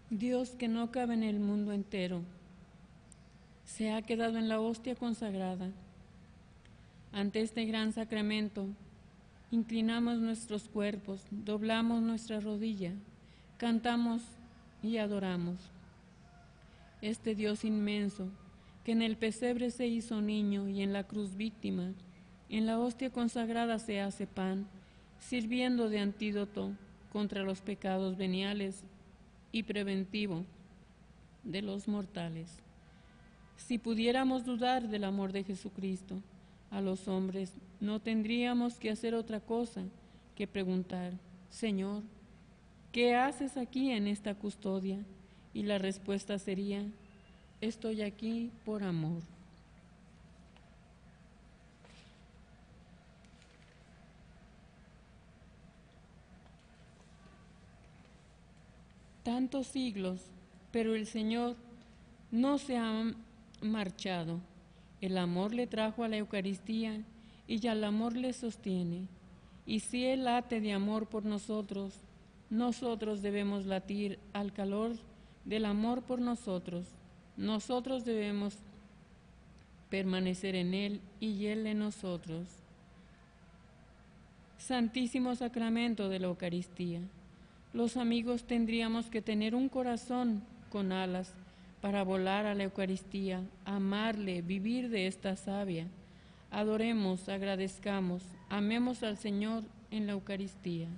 Dios, que no cabe en el mundo entero, se ha quedado en la hostia consagrada. Ante este gran sacramento, inclinamos nuestros cuerpos, doblamos nuestra rodilla, cantamos y adoramos. Este Dios inmenso, que en el pesebre se hizo niño y en la cruz víctima, en la hostia consagrada se hace pan, sirviendo de antídoto contra los pecados veniales y preventivo de los mortales. Si pudiéramos dudar del amor de Jesucristo a los hombres, no tendríamos que hacer otra cosa que preguntar: Señor, ¿qué haces aquí en esta custodia? Y la respuesta sería: estoy aquí por amor. Tantos siglos, pero el Señor no se ha marchado. El amor le trajo a la Eucaristía y ya el amor le sostiene. Y si Él late de amor por nosotros, nosotros debemos latir al calor del amor por nosotros. Nosotros debemos permanecer en Él y Él en nosotros. Santísimo Sacramento de la Eucaristía. Los amigos tendríamos que tener un corazón con alas para volar a la Eucaristía, amarle, vivir de esta savia. Adoremos, agradezcamos, amemos al Señor en la Eucaristía.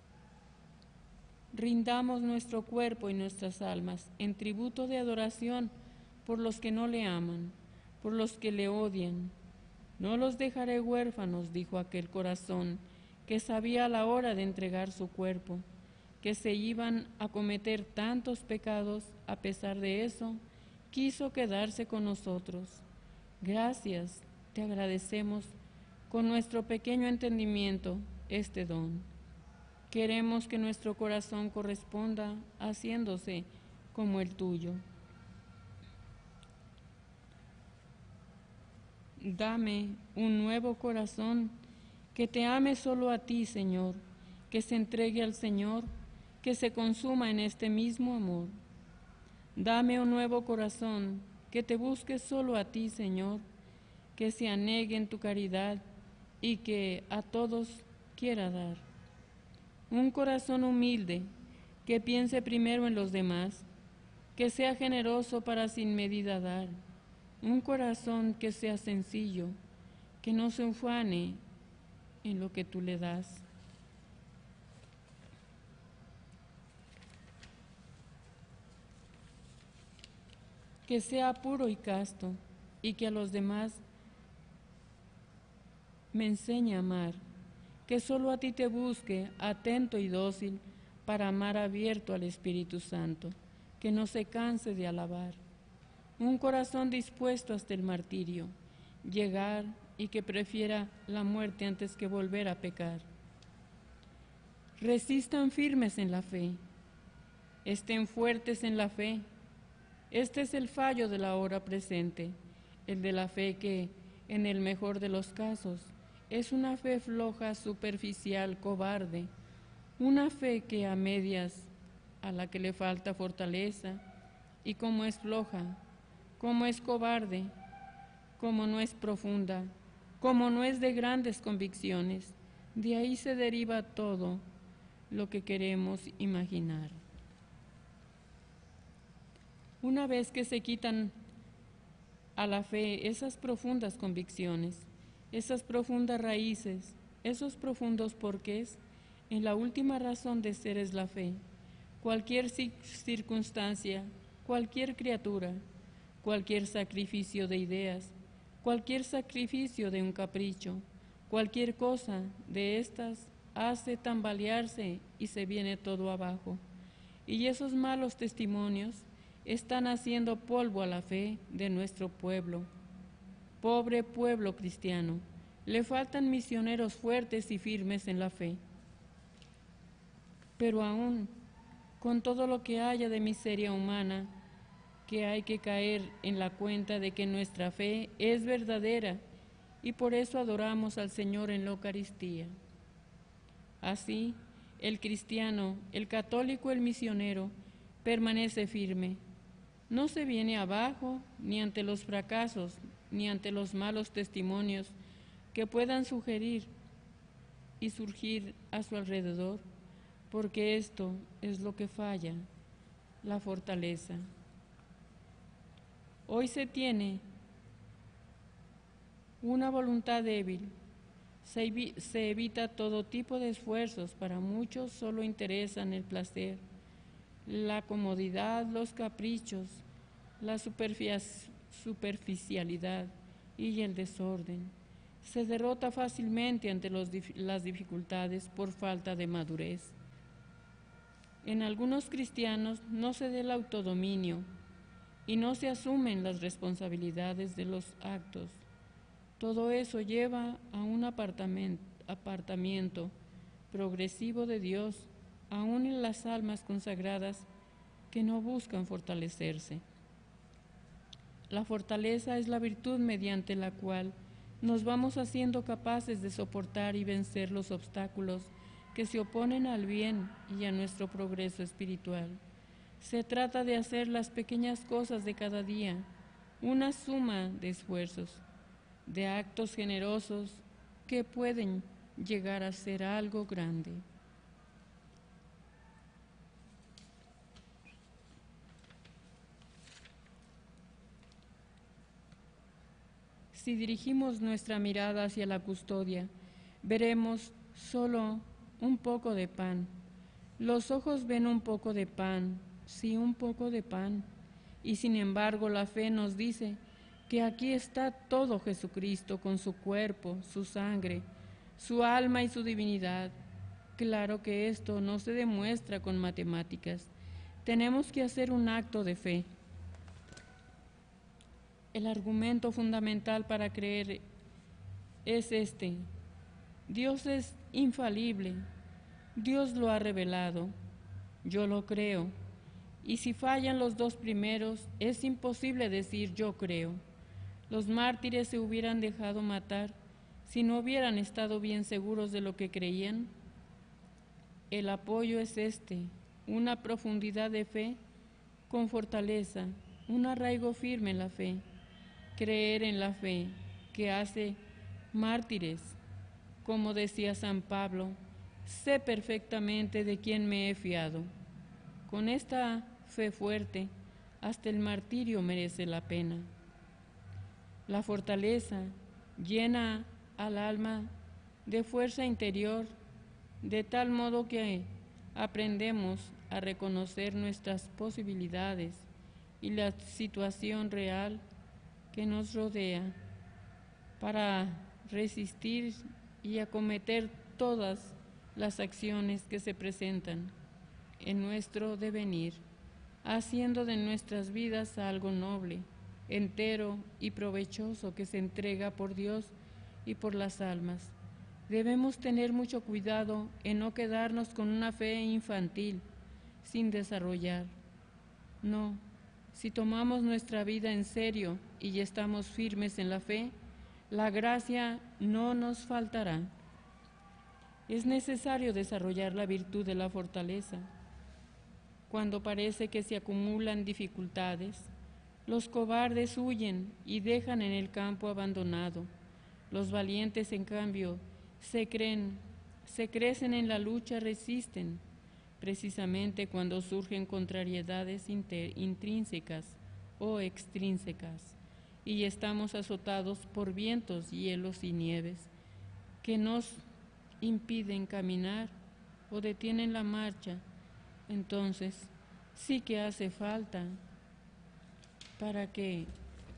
Rindamos nuestro cuerpo y nuestras almas en tributo de adoración por los que no le aman, por los que le odian. No los dejaré huérfanos, dijo aquel corazón que sabía a la hora de entregar su cuerpo que se iban a cometer tantos pecados. A pesar de eso, quiso quedarse con nosotros. Gracias, te agradecemos con nuestro pequeño entendimiento este don. Queremos que nuestro corazón corresponda haciéndose como el tuyo. Dame un nuevo corazón que te ame solo a ti, Señor, que se entregue al Señor, que se consuma en este mismo amor. Dame un nuevo corazón que te busque solo a ti, Señor, que se anegue en tu caridad y que a todos quiera dar. Un corazón humilde que piense primero en los demás, que sea generoso para sin medida dar. Un corazón que sea sencillo, que no se ufane en lo que tú le das. Que sea puro y casto y que a los demás me enseñe a amar, que solo a ti te busque, atento y dócil, para amar abierto al Espíritu Santo, que no se canse de alabar. Un corazón dispuesto hasta el martirio, llegar y que prefiera la muerte antes que volver a pecar. Resistan firmes en la fe, estén fuertes en la fe. Este es el fallo de la hora presente, el de la fe que, en el mejor de los casos, es una fe floja, superficial, cobarde, una fe que a medias, a la que le falta fortaleza, y como es floja, como es cobarde, como no es profunda, como no es de grandes convicciones, de ahí se deriva todo lo que queremos imaginar. Una vez que se quitan a la fe esas profundas convicciones, esas profundas raíces, esos profundos porqués, en la última razón de ser es la fe. Cualquier circunstancia, cualquier criatura, cualquier sacrificio de ideas, cualquier sacrificio de un capricho, cualquier cosa de estas hace tambalearse y se viene todo abajo. Y esos malos testimonios están haciendo polvo a la fe de nuestro pueblo. Pobre pueblo cristiano, le faltan misioneros fuertes y firmes en la fe. Pero aún, con todo lo que haya de miseria humana, que hay que caer en la cuenta de que nuestra fe es verdadera y por eso adoramos al Señor en la Eucaristía. Así, el cristiano, el católico, el misionero, permanece firme. No se viene abajo ni ante los fracasos, ni ante los malos testimonios que puedan sugerir y surgir a su alrededor, porque esto es lo que falla, la fortaleza. Hoy se tiene una voluntad débil, se evita todo tipo de esfuerzos. Para muchos solo interesan el placer, la comodidad, los caprichos, la superficialidad y el desorden. Se derrota fácilmente ante las dificultades por falta de madurez. En algunos cristianos no se da el autodominio y no se asumen las responsabilidades de los actos. Todo eso lleva a un apartamiento progresivo de Dios, aún en las almas consagradas que no buscan fortalecerse. La fortaleza es la virtud mediante la cual nos vamos haciendo capaces de soportar y vencer los obstáculos que se oponen al bien y a nuestro progreso espiritual. Se trata de hacer las pequeñas cosas de cada día, una suma de esfuerzos, de actos generosos que pueden llegar a ser algo grande. Si dirigimos nuestra mirada hacia la custodia, veremos solo un poco de pan. Los ojos ven un poco de pan, sí, un poco de pan. Y sin embargo la fe nos dice que aquí está todo Jesucristo con su cuerpo, su sangre, su alma y su divinidad. Claro que esto no se demuestra con matemáticas. Tenemos que hacer un acto de fe. El argumento fundamental para creer es este: Dios es infalible, Dios lo ha revelado, yo lo creo, y si fallan los dos primeros, es imposible decir yo creo. Los mártires se hubieran dejado matar si no hubieran estado bien seguros de lo que creían. El apoyo es este: una profundidad de fe con fortaleza, un arraigo firme en la fe. Creer en la fe que hace mártires. Como decía San Pablo, sé perfectamente de quién me he fiado. Con esta fe fuerte, hasta el martirio merece la pena. La fortaleza llena al alma de fuerza interior, de tal modo que aprendemos a reconocer nuestras posibilidades y la situación real que nos rodea para resistir y acometer todas las acciones que se presentan en nuestro devenir, haciendo de nuestras vidas algo noble, entero y provechoso que se entrega por Dios y por las almas. Debemos tener mucho cuidado en no quedarnos con una fe infantil, sin desarrollar. No, si tomamos nuestra vida en serio y estamos firmes en la fe, la gracia no nos faltará. Es necesario desarrollar la virtud de la fortaleza. Cuando parece que se acumulan dificultades, los cobardes huyen y dejan en el campo abandonado. Los valientes, en cambio, se crecen en la lucha, resisten, precisamente cuando surgen contrariedades intrínsecas o extrínsecas, y estamos azotados por vientos, hielos y nieves que nos impiden caminar o detienen la marcha. Entonces sí que hace falta para que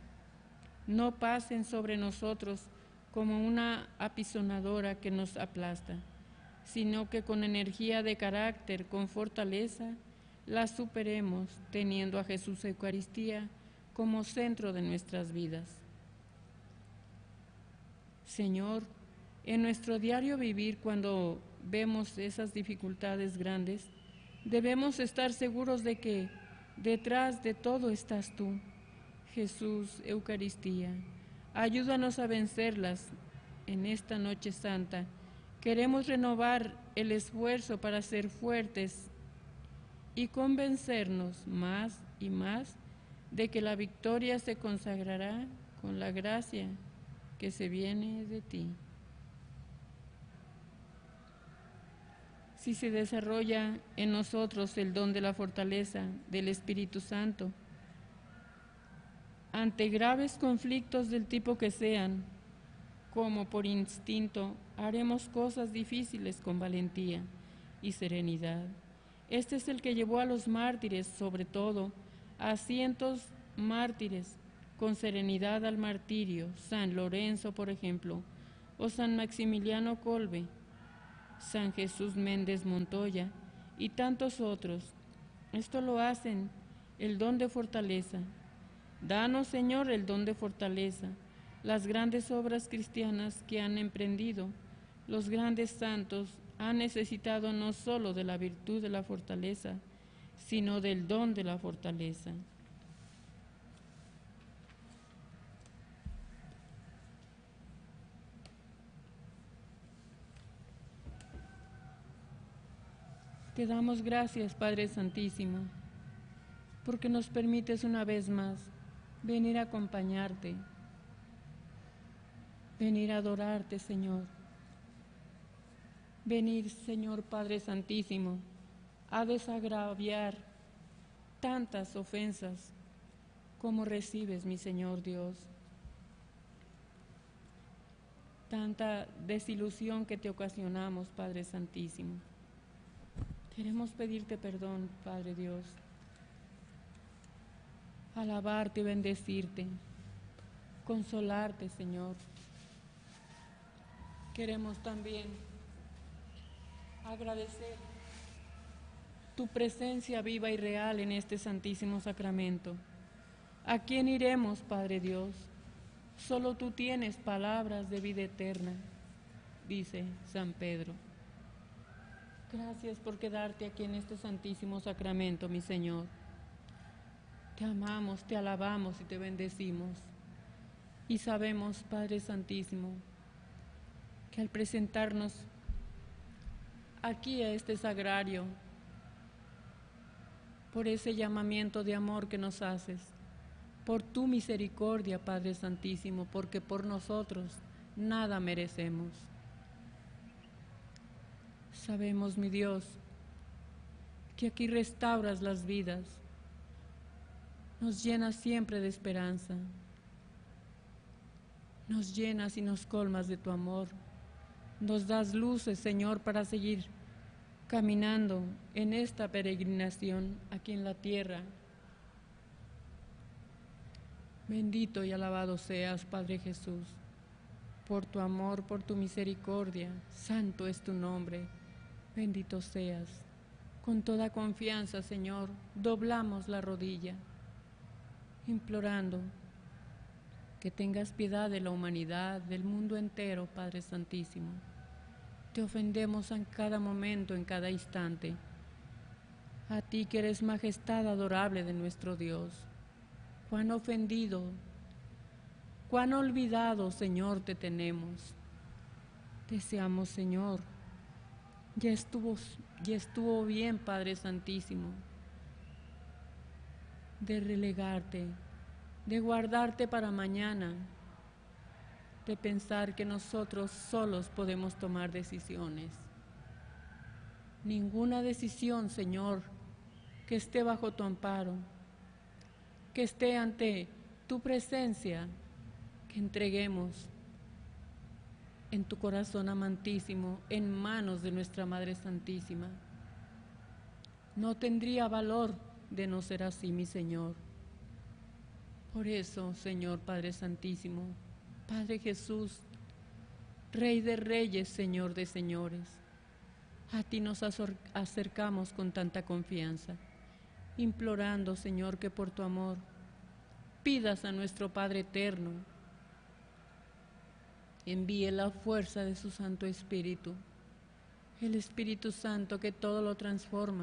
no pasen sobre nosotros como una apisonadora que nos aplasta, sino que con energía de carácter, con fortaleza, la superemos, teniendo a Jesús Eucaristía como centro de nuestras vidas. Señor, en nuestro diario vivir, cuando vemos esas dificultades grandes, debemos estar seguros de que detrás de todo estás tú, Jesús, Eucaristía. Ayúdanos a vencerlas en esta noche santa. Queremos renovar el esfuerzo para ser fuertes y convencernos más y más de que la victoria se consagrará con la gracia que se viene de ti. Si se desarrolla en nosotros el don de la fortaleza del Espíritu Santo, ante graves conflictos del tipo que sean, como por instinto, haremos cosas difíciles con valentía y serenidad. Este es el que llevó a los mártires, sobre todo a cientos mártires, con serenidad al martirio, San Lorenzo, por ejemplo, o San Maximiliano Kolbe, San Jesús Méndez Montoya y tantos otros. Esto lo hacen el don de fortaleza. Danos, Señor, el don de fortaleza. Las grandes obras cristianas que han emprendido los grandes santos han necesitado no solo de la virtud de la fortaleza, sino del don de la fortaleza. Te damos gracias, Padre Santísimo, porque nos permites una vez más venir a acompañarte, venir a adorarte, Señor. Venir, Señor Padre Santísimo, a desagraviar tantas ofensas como recibes, mi Señor Dios. Tanta desilusión que te ocasionamos, Padre Santísimo. Queremos pedirte perdón, Padre Dios, alabarte y bendecirte, consolarte, Señor. Queremos también agradecer tu presencia viva y real en este santísimo sacramento. ¿A quién iremos, Padre Dios? Solo tú tienes palabras de vida eterna, dice San Pedro. Gracias por quedarte aquí en este santísimo sacramento, mi Señor. Te amamos, te alabamos y te bendecimos. Y sabemos, Padre Santísimo, que al presentarnos aquí a este sagrario, por ese llamamiento de amor que nos haces, por tu misericordia, Padre Santísimo, porque por nosotros nada merecemos. Sabemos, mi Dios, que aquí restauras las vidas, nos llenas siempre de esperanza, nos llenas y nos colmas de tu amor, nos das luces, Señor, para seguir caminando en esta peregrinación aquí en la tierra. Bendito y alabado seas, Padre Jesús, por tu amor, por tu misericordia. Santo es tu nombre. Bendito seas. Con toda confianza, Señor, doblamos la rodilla, implorando que tengas piedad de la humanidad, del mundo entero, Padre Santísimo. Te ofendemos en cada momento, en cada instante. A ti que eres majestad adorable de nuestro Dios. Cuán ofendido, cuán olvidado, Señor, te tenemos. Deseamos, Señor, ya estuvo bien, Padre Santísimo, de relegarte, de guardarte para mañana, de pensar que nosotros solos podemos tomar decisiones. Ninguna decisión, Señor, que esté bajo tu amparo, que esté ante tu presencia, que entreguemos en tu corazón amantísimo, en manos de nuestra Madre Santísima. No tendría valor de no ser así, mi Señor. Por eso, Señor Padre Santísimo, Padre Jesús, Rey de Reyes, Señor de Señores, a ti nos acercamos con tanta confianza, implorando, Señor, que por tu amor pidas a nuestro Padre Eterno envíe la fuerza de su Santo Espíritu, el Espíritu Santo que todo lo transforma,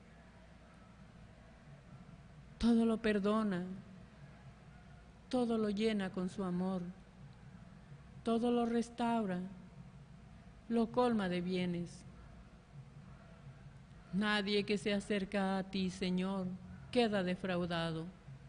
todo lo perdona, todo lo llena con su amor, todo lo restaura, lo colma de bienes. Nadie que se acerca a ti, Señor, queda defraudado.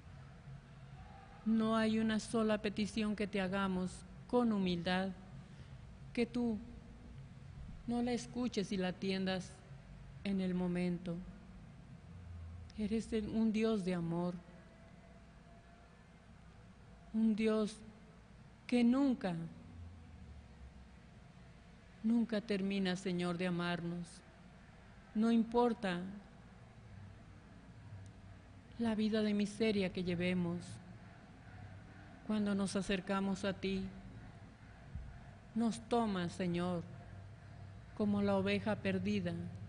No hay una sola petición que te hagamos con humildad, que tú no la escuches y la atiendas en el momento. Eres un Dios de amor, un Dios que nunca termina, Señor, de amarnos. No importa la vida de miseria que llevemos, cuando nos acercamos a ti, nos tomas, Señor, como la oveja perdida